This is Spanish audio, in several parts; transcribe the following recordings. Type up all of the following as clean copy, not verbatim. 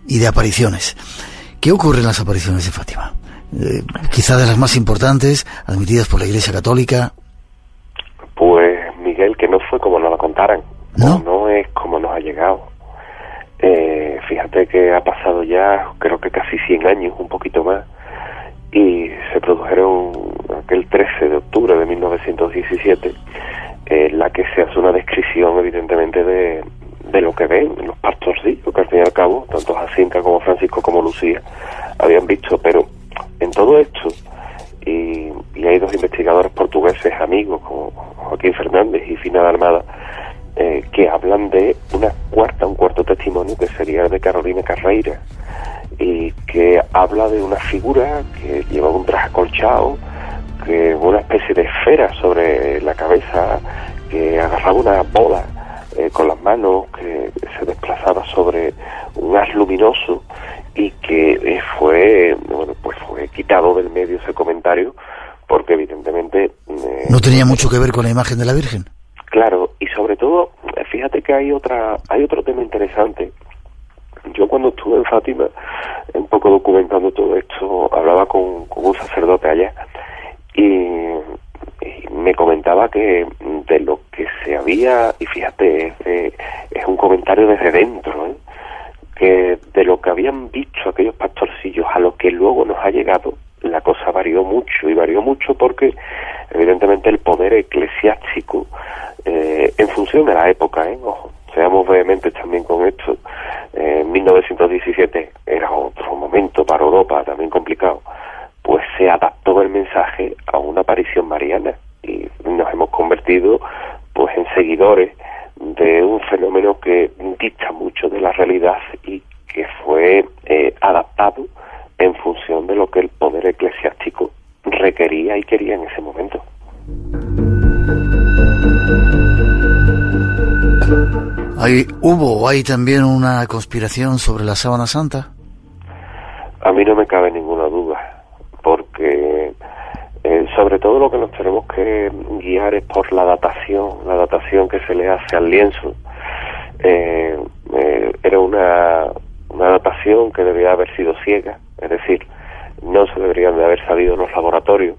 y de apariciones. ¿Qué ocurre en las apariciones de Fátima? Quizá de las más importantes, admitidas por la Iglesia Católica. Pues, Miguel, que no fue como nos lo contaran, ¿no? No es como nos ha llegado. Fíjate que ha pasado ya, creo que casi 100 años, un poquito más, y se produjeron aquel 13 de octubre de 1917, en la que se hace una descripción, evidentemente, de lo que ven los pastorcillos, que al fin y al cabo, tanto Jacinta como Francisco como Lucía habían visto, pero en todo esto, y hay dos investigadores portugueses amigos, como Joaquín Fernández y Fina de Armada, que hablan de un cuarto testimonio, que sería el de Carolina Carreira, y que habla de una figura que llevaba un traje acolchado, que una especie de esfera sobre la cabeza, que agarraba una bola con las manos, que se desplazaba sobre un haz luminoso, y que fue quitado del medio ese comentario, porque evidentemente no tenía mucho que ver con la imagen de la Virgen. Claro, y sobre todo, fíjate que hay otro tema interesante. Yo cuando estuve en Fátima, un poco documentando todo esto, hablaba con un sacerdote allá, y me comentaba que de lo que se había, y fíjate, es un comentario desde dentro, que de lo que habían visto aquellos pastorcillos a lo que luego nos ha llegado, la cosa varió mucho porque evidentemente el poder eclesiástico, en función de la época, ojo, seamos vehementes también con esto, en 1917 era otro momento para Europa también complicado, pues se adaptó el mensaje a una aparición mariana y nos hemos convertido pues en seguidores de un fenómeno que dista mucho de la realidad y que fue adaptado en función de lo que el poder eclesiástico requería y quería en ese momento. ¿Hay también una conspiración sobre la Sábana Santa? A mí no me cabe ninguna duda, porque sobre todo lo que nos tenemos que guiar es por la datación que se le hace al lienzo. Era una datación que debía haber sido ciega, es decir, no se deberían de haber sabido en los laboratorios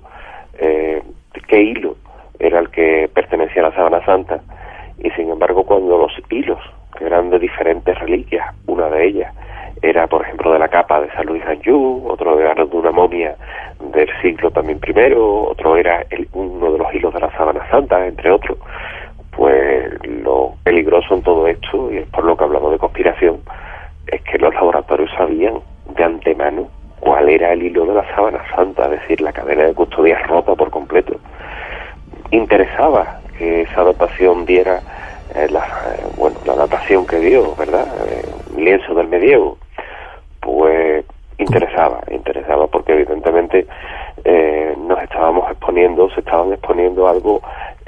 qué hilo era el que pertenecía a la Sábana Santa, y sin embargo cuando los hilos, que eran de diferentes reliquias, una de ellas era por ejemplo de la capa de San Luis Anjou, otro era de una momia del siglo también I, otro era uno de los hilos de la Sábana Santa, entre otros, pues lo peligroso en todo esto, y es por lo que hablamos de conspiración, es que los laboratorios sabían de antemano cuál era el hilo de la Sábana Santa, es decir, la cadena de custodia rota por completo. Interesaba que esa datación diera la datación que dio, ¿verdad? Lienzo del medievo, pues interesaba porque evidentemente se estaban exponiendo algo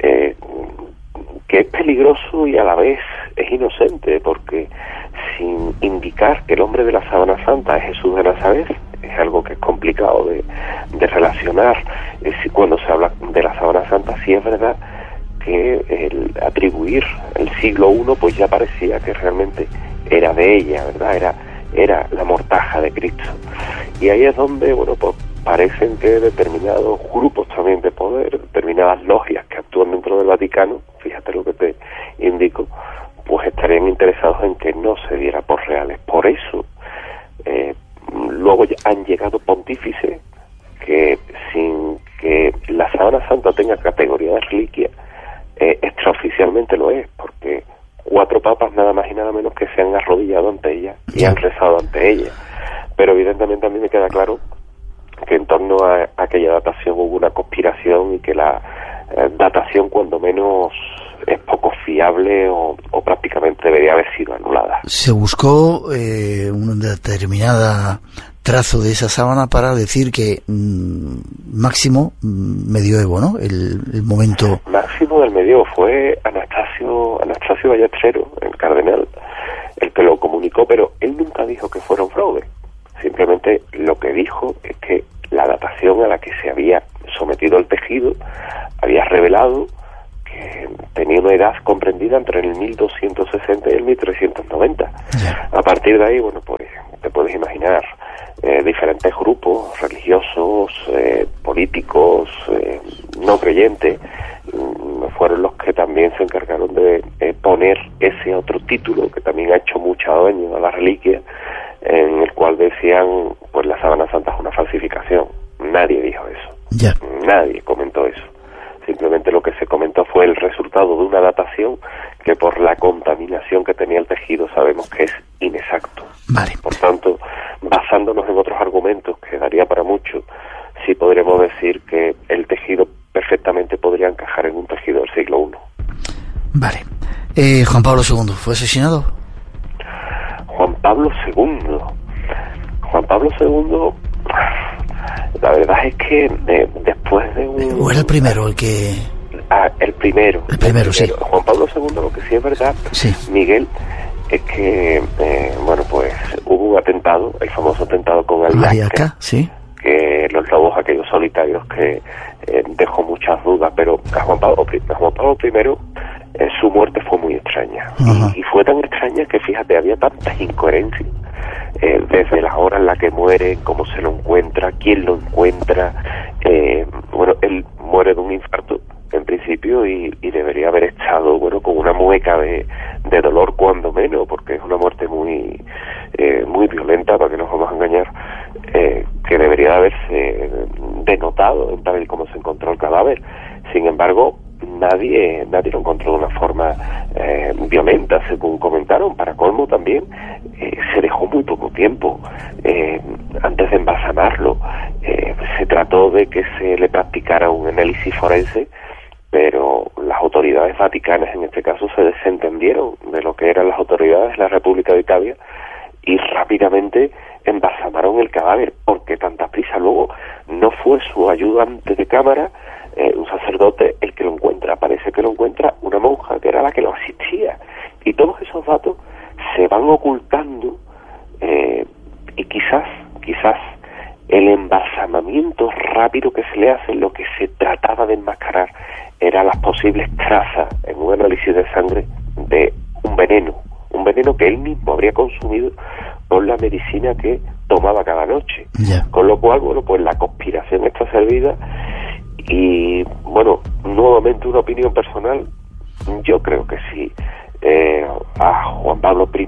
que es peligroso y a la vez es inocente, porque sin indicar que el hombre de la Sábana Santa es Jesús de Nazaret, es algo que es complicado de relacionar. Cuando se habla de la Sábana Santa, sí es verdad que el atribuir el siglo I, pues ya parecía que realmente era de ella, ¿verdad? Era la mortaja de Cristo. Y ahí es donde, pues parecen que determinados grupos también de poder, determinadas logias que actúan dentro del Vaticano, fíjate lo que te indico, pues estarían interesados en que no se diera por reales. Por eso, luego han llegado pontífices que, sin que la Sábana Santa tenga categoría de reliquia, extraoficialmente lo es, porque 4 papas nada más y nada menos que se han arrodillado ante ella y han rezado ante ella. Pero evidentemente a mí me queda claro que en torno a aquella datación hubo una conspiración y que la datación cuando menos es poco fiable o prácticamente debería haber sido anulada. Se buscó un determinado trazo de esa sábana para decir que máximo medioevo, ¿no? El momento máximo del medievo fue Anastasio Ballesteros, el cardenal, el que lo comunicó, pero él nunca dijo que fuera un fraude. Simplemente lo que dijo es que la datación a la que se había sometido el tejido había revelado que tenía una edad comprendida entre el 1260 y el 1390. A partir de ahí, pues te puedes imaginar, diferentes grupos religiosos, políticos, no creyentes, fueron los que también se encargaron de poner ese otro título que también ha hecho mucho daño a la reliquia, en el cual decían, pues la Sábana Santa es una falsificación. Nadie dijo eso. Ya. Nadie comentó eso. Simplemente lo que se comentó fue el resultado de una datación que por la contaminación que tenía el tejido sabemos que es inexacto. Vale. Por tanto, basándonos en otros argumentos que daría para mucho, sí podremos decir que el tejido perfectamente podría encajar en un tejido del siglo I. Vale. Juan Pablo II, ¿fue asesinado? Juan Pablo II. Juan Pablo II, la verdad es que después de un... ¿O era el primero el que...? El primero. Sí. Juan Pablo II, lo que sí es verdad, sí, Miguel, es que, bueno, pues hubo un atentado, el famoso atentado con Ayaca, sí, que los lobos aquellos solitarios que dejó muchas dudas, pero a Juan Pablo I, su muerte fue muy extraña. Y fue tan extraña que, fíjate, había tantas incoherencias, desde la hora en la que muere, cómo se lo encuentra, quién lo encuentra. Bueno, él muere de un infarto en principio y debería haber estado, bueno, con una mueca de dolor cuando menos, porque es una muerte muy violenta, para que no nos vamos a engañar, que debería haberse denotado en tal y como se encontró el cadáver. Sin embargo, nadie lo encontró de una forma violenta, según comentaron. Para colmo también, se dejó muy poco tiempo antes de embalsamarlo. Se trató de que se le practicara un análisis forense, pero las autoridades vaticanas en este caso se desentendieron de lo que eran las autoridades de la República de Italia y rápidamente embalsamaron el cadáver, porque tanta prisa. Luego no fue su ayudante de cámara, un sacerdote, el que lo encuentra. Parece que lo encuentra una monja que era la que lo asistía, y todos esos datos se van ocultando, y quizás el embalsamamiento rápido que se le hace, lo que se trataba de enmascarar era las posibles trazas en un análisis de sangre de un veneno que él mismo habría consumido por la medicina que tomaba cada noche. Yeah. Con lo cual, bueno, pues la conspiración está servida. Y bueno, nuevamente una opinión personal, yo creo que sí, a Juan Pablo I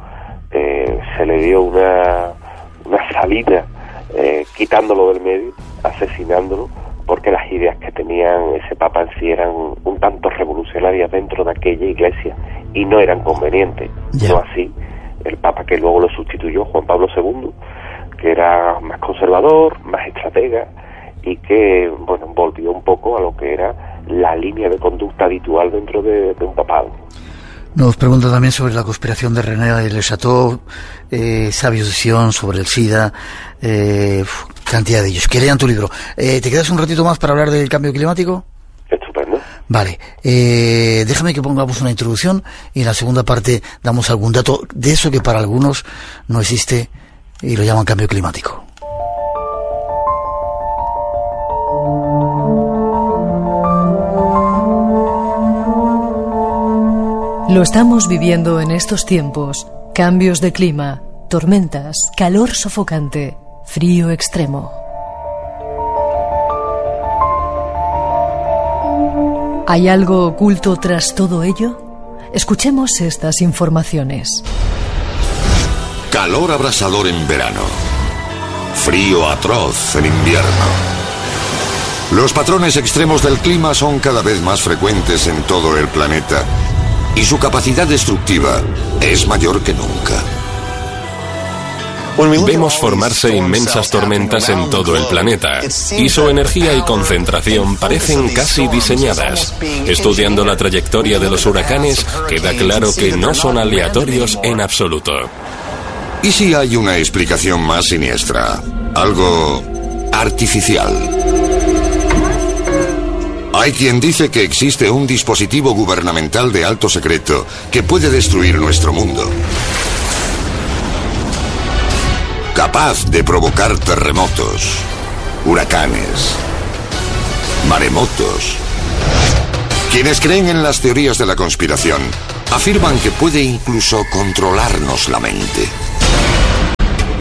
se le dio una salida, quitándolo del medio, asesinándolo, porque las ideas que tenían ese papa en sí eran un tanto revolucionarias dentro de aquella iglesia y no eran convenientes. Yeah. No así el papa que luego lo sustituyó, Juan Pablo II, que era más conservador, más estratega, y que, bueno, volvió un poco a lo que era la línea de conducta habitual dentro de un papado. Nos pregunta también sobre la conspiración de René Le Chateau, Sabios de Sion, sobre el SIDA, cantidad de ellos. Que lean tu libro. ¿Te quedas un ratito más para hablar del cambio climático? Estupendo. Vale. Déjame que pongamos una introducción y en la segunda parte damos algún dato de eso que para algunos no existe y lo llaman cambio climático. Lo estamos viviendo en estos tiempos. Cambios de clima, tormentas, calor sofocante, frío extremo. ¿Hay algo oculto tras todo ello? Escuchemos estas informaciones. Calor abrasador en verano. Frío atroz en invierno. Los patrones extremos del clima son cada vez más frecuentes en todo el planeta. Y su capacidad destructiva es mayor que nunca. Vemos formarse inmensas tormentas en todo el planeta, y su energía y concentración parecen casi diseñadas. Estudiando la trayectoria de los huracanes, queda claro que no son aleatorios en absoluto. ¿Y si hay una explicación más siniestra? Algo artificial. Hay quien dice que existe un dispositivo gubernamental de alto secreto que puede destruir nuestro mundo. Capaz de provocar terremotos, huracanes, maremotos. Quienes creen en las teorías de la conspiración afirman que puede incluso controlarnos la mente.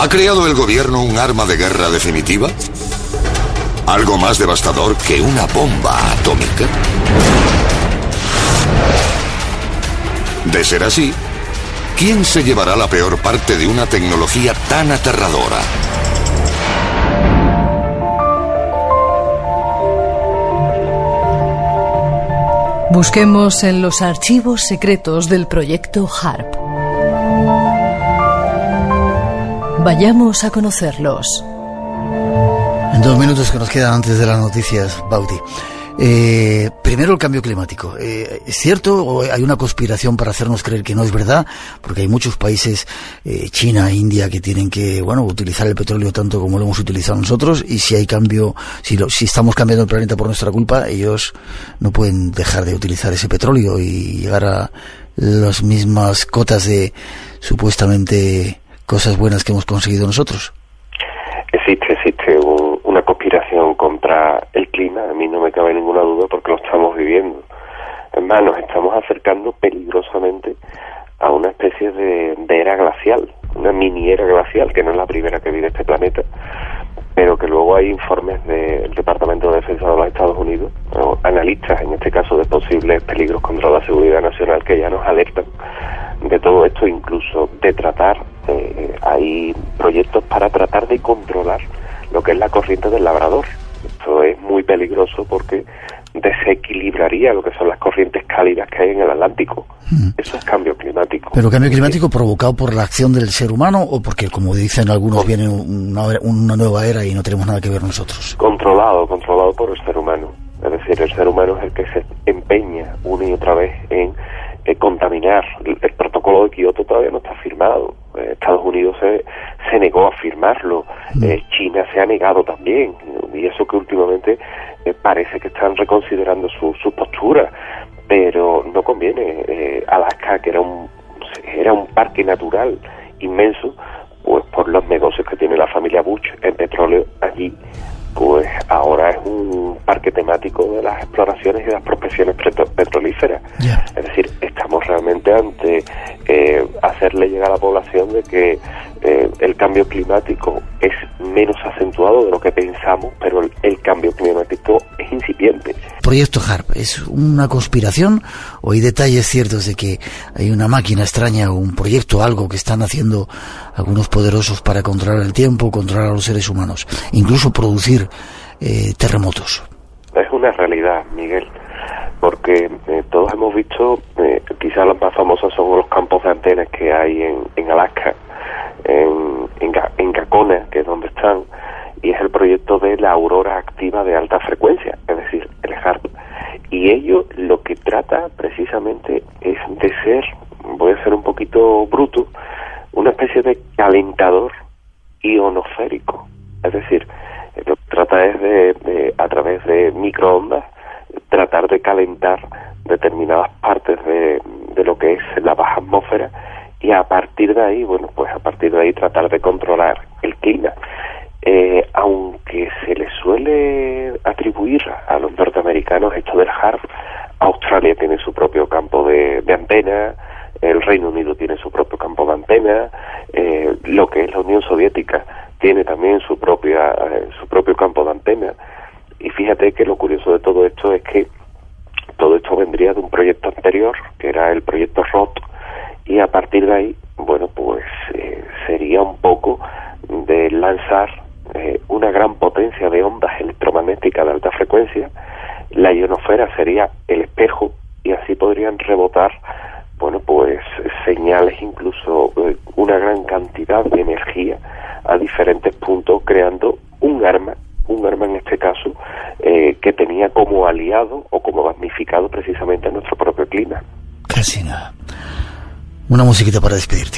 ¿Ha creado el gobierno un arma de guerra definitiva? ¿Algo más devastador que una bomba atómica? De ser así, ¿quién se llevará la peor parte de una tecnología tan aterradora? Busquemos en los archivos secretos del proyecto HARP. Vayamos a conocerlos. En 2 minutos que nos quedan antes de las noticias, Bauti. Primero, el cambio climático. ¿Es cierto o hay una conspiración para hacernos creer que no es verdad? Porque hay muchos países, China, India, que tienen que, utilizar el petróleo tanto como lo hemos utilizado nosotros, y si hay cambio, si estamos cambiando el planeta por nuestra culpa, ellos no pueden dejar de utilizar ese petróleo y llegar a las mismas cotas de supuestamente cosas buenas que hemos conseguido nosotros. Existe una conspiración contra el clima, a mí no me cabe ninguna duda porque lo estamos viviendo. Es más, nos estamos acercando peligrosamente a una especie de era glacial, una mini era glacial, que no es la primera que vive este planeta, pero que luego hay informes del Departamento de Defensa de los Estados Unidos, o analistas en este caso de posibles peligros contra la seguridad nacional, que ya nos alertan de todo esto, incluso de tratar, hay proyectos para tratar de controlar lo que es la corriente del Labrador. Esto es muy peligroso porque desequilibraría lo que son las corrientes cálidas que hay en el Atlántico. Eso es cambio climático. ¿Pero cambio climático provocado por la acción del ser humano o porque, como dicen algunos, viene una nueva era y no tenemos nada que ver nosotros? Controlado por el ser humano. Es decir, el ser humano es el que se empeña una y otra vez en contaminar. El protocolo de Kioto todavía no está firmado. Estados Unidos se negó a firmarlo. China se ha negado también. Y eso que últimamente parece que están reconsiderando su postura. Pero no conviene. Alaska, que era un parque natural inmenso, pues por los negocios que tiene la familia Bush en petróleo allí, pues ahora es un parque temático de las exploraciones y de las prospecciones petrolíferas. Yeah. Es decir, estamos realmente ante hacerle llegar a la población de que el cambio climático es menos acentuado de lo que pensamos, pero el cambio climático es incipiente. ¿Proyecto HARP es una conspiración o hay detalles ciertos de que hay una máquina extraña o un proyecto, algo que están haciendo algunos poderosos para controlar el tiempo, controlar a los seres humanos, incluso producir terremotos? Es una realidad, Miguel, porque todos hemos visto, quizás los más famosos son los campos de antenas que hay en Alaska, en Gakona, que es donde están, y es el proyecto de la aurora activa de alta frecuencia, es decir, el HARP. Y ello lo que trata precisamente es de ser, voy a ser un poquito bruto, una especie de calentador ionosférico. Es decir, lo que trata es de a través de microondas, tratar de calentar determinadas partes de lo que es la baja atmósfera, y a partir de ahí, tratar de controlar el clima. Aunque se le suele atribuir a los norteamericanos esto del HARP, Australia tiene su propio campo de antena, el Reino Unido tiene su propio campo de antena, lo que es la Unión Soviética tiene también su propio campo de antena. Y fíjate que lo curioso de todo esto es que todo esto vendría de un proyecto anterior, que era el proyecto ROT, y a partir de ahí, sería un poco de lanzar una gran potencia de ondas electromagnéticas de alta frecuencia. La ionosfera sería el espejo y así podrían rebotar señales, incluso una gran cantidad de energía a diferentes puntos, creando un arma en este caso que tenía como aliado o como damnificado precisamente a nuestro propio clima. Casi nada. Una musiquita para despedirte.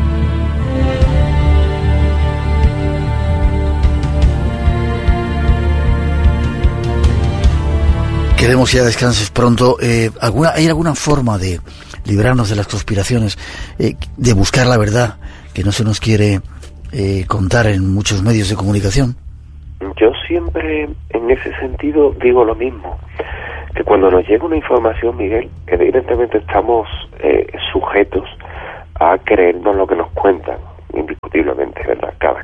Queremos ya descanses pronto. ¿Hay alguna forma de librarnos de las conspiraciones, de buscar la verdad que no se nos quiere contar en muchos medios de comunicación? Yo siempre en ese sentido digo lo mismo, que cuando nos llega una información, Miguel, evidentemente estamos sujetos a creernos lo que nos cuentan, indiscutiblemente, ¿verdad? Cada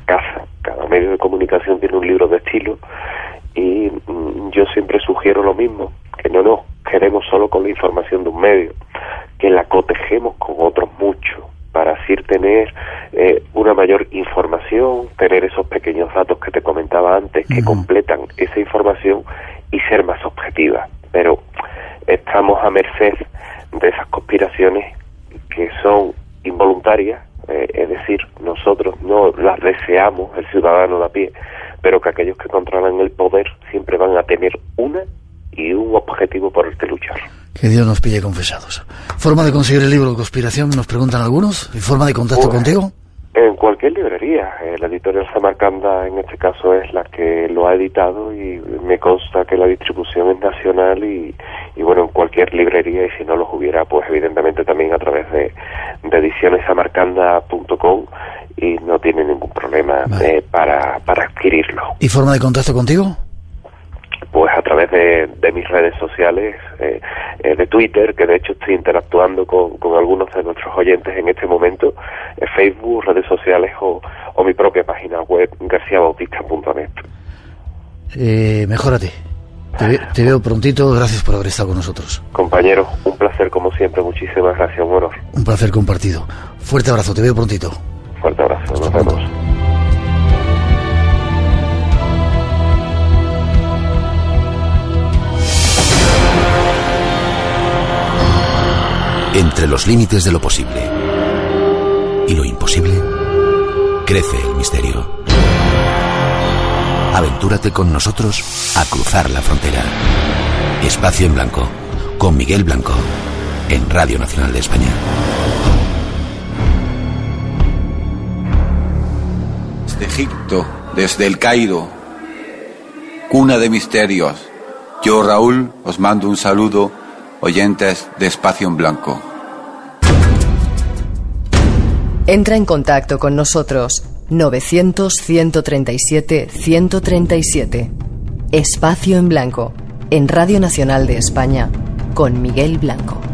que completan esa información y ser más objetiva. Pero estamos a merced de esas conspiraciones que son involuntarias, es decir, nosotros no las deseamos, el ciudadano de a pie, pero que aquellos que controlan el poder siempre van a tener un objetivo por el que luchar. Que Dios nos pille confesados. ¿Forma de conseguir el libro de conspiración? Nos preguntan algunos. ¿Y forma de contacto contigo? En cualquier librería. La editorial Samarcanda, en este caso, es la que lo ha editado y me consta que la distribución es nacional y bueno, en cualquier librería, y si no los hubiera, pues evidentemente también a través de edicionessamarcanda.com, y no tiene ningún problema para adquirirlo. ¿Y forma de contacto contigo? Pues a través de mis redes sociales, de Twitter, que de hecho estoy interactuando con algunos de nuestros oyentes en este momento, Facebook, redes sociales o mi propia página web, garciabautista.net. Mejórate. Te veo prontito, gracias por haber estado con nosotros. Compañeros, un placer como siempre, muchísimas gracias, un honor. Un placer compartido. Fuerte abrazo, te veo prontito. Fuerte abrazo, nos vemos. Entre los límites de lo posible y lo imposible, crece el misterio. Aventúrate con nosotros a cruzar la frontera. Espacio en Blanco, con Miguel Blanco, en Radio Nacional de España. Desde Egipto, desde el Cairo, cuna de misterios, yo, Raúl, os mando un saludo, oyentes de Espacio en Blanco. Entra en contacto con nosotros 900-137-137. Espacio en Blanco, en Radio Nacional de España, con Miguel Blanco.